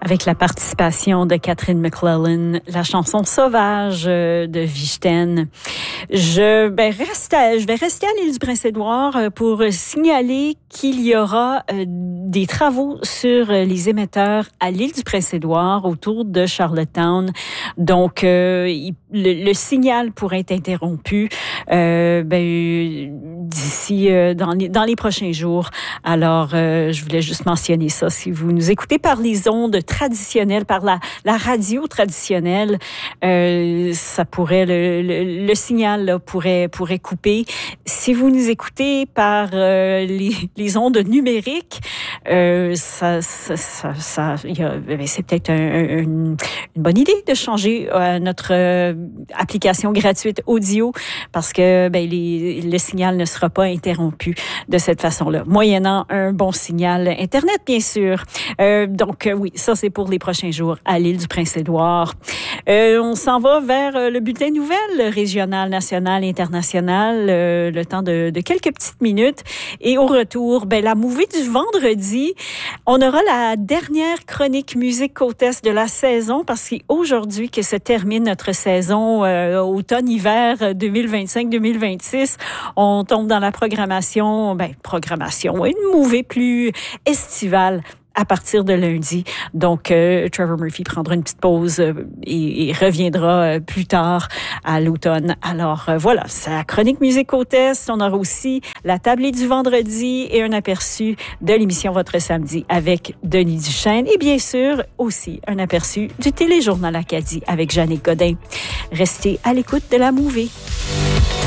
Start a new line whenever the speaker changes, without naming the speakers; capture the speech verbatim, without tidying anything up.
Avec la participation de Catherine McClellan, la chanson Sauvage de Vichten. Je, ben, reste à, je vais rester à l'île du Prince-Édouard pour signaler qu'il y aura euh, des travaux sur les émetteurs à l'île du Prince-Édouard autour de Charlottetown. Donc, euh, il, le, le signal pourrait être interrompu euh, ben, d'ici euh, dans, les, dans les prochains jours. Alors, euh, je voulais juste mentionner ça. Si vous nous écoutez par les ondes traditionnelles, par la, la radio traditionnelle, euh, ça pourrait le, le, le signal là, pourrait pourrait couper. Si vous nous écoutez par euh, les, les ondes numériques, euh, ça, ça, ça, ça y a, c'est peut-être un, un, une, une bonne idée de changer euh, notre euh, application gratuite audio parce que ben, les, le signal ne sera pas interrompu de cette façon-là, moyennant un bon signal Internet, bien sûr. Euh, donc, euh, oui, ça, c'est pour les prochains jours à l'île du Prince-Édouard. Euh, on s'en va vers euh, le bulletin de nouvelles régional, national, international, euh, le temps de, de quelques petites minutes. Et au retour, ben, la mouvée du vendredi, on aura la dernière chronique musique côte-est de la saison parce que c'est aujourd'hui que se termine notre saison euh, automne-hiver deux mille vingt-cinq deux mille vingt-six. On tombe dans la programmation, ben, programmation, une mouvée plus estivale à partir de lundi. Donc, euh, Trevor Murphy prendra une petite pause euh, et, et reviendra euh, plus tard à l'automne. Alors, euh, voilà, c'est la chronique musique côte-est. On aura aussi la tablée du vendredi et un aperçu de l'émission Votre Samedi avec Denis Duchesne. Et bien sûr, aussi un aperçu du téléjournal Acadie avec Jeannick Godin. Restez à l'écoute de la mouvée.